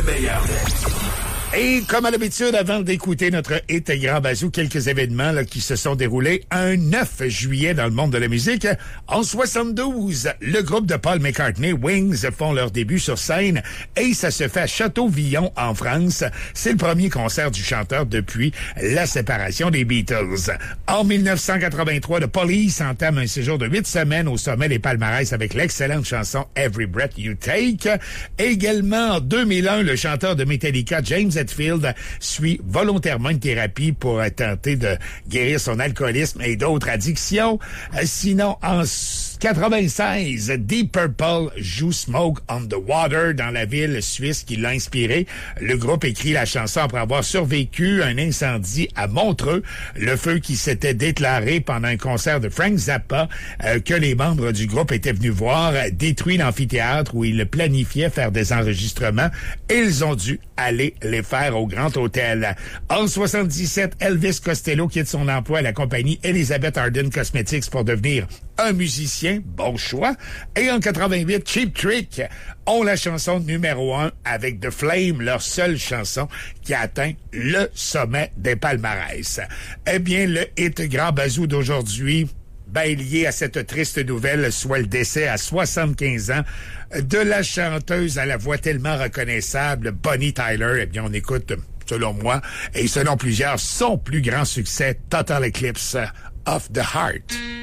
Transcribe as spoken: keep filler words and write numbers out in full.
Meilleur. Et comme à l'habitude, avant d'écouter notre hit Grand Bazou, quelques événements là, qui se sont déroulés un neuf juillet dans le monde de la musique. En soixante-douze, le groupe de Paul McCartney, Wings, font leur début sur scène et ça se fait à Château-Villon, en France. C'est le premier concert du chanteur depuis la séparation des Beatles. En mille neuf cent quatre-vingt-trois, The Police entame un séjour de huit semaines au sommet des palmarès avec l'excellente chanson Every Breath You Take. Également, en deux mille un, le chanteur de Metallica, James Hetfield, suit volontairement une thérapie pour tenter de guérir son alcoolisme et d'autres addictions. Sinon, en quatre-vingt-seize, Deep Purple joue Smoke on the Water dans la ville suisse qui l'a inspiré. Le groupe écrit la chanson après avoir survécu à un incendie à Montreux. Le feu qui s'était déclaré pendant un concert de Frank Zappa euh, que les membres du groupe étaient venus voir, détruit l'amphithéâtre où ils planifiaient faire des enregistrements. Ils ont dû aller les faire au Grand Hôtel. En soixante-dix-sept, Elvis Costello quitte son emploi à la compagnie Elizabeth Arden Cosmetics pour devenir un musicien, bon choix. Et en quatre-vingt-huit, Cheap Trick ont la chanson numéro un avec The Flame, leur seule chanson qui a atteint le sommet des palmarès. Eh bien, le hit Grand Bazou d'aujourd'hui, ben, lié à cette triste nouvelle, soit le décès à soixante-quinze ans de la chanteuse à la voix tellement reconnaissable, Bonnie Tyler. Eh bien, on écoute, selon moi, et selon plusieurs, son plus grand succès, Total Eclipse of the Heart.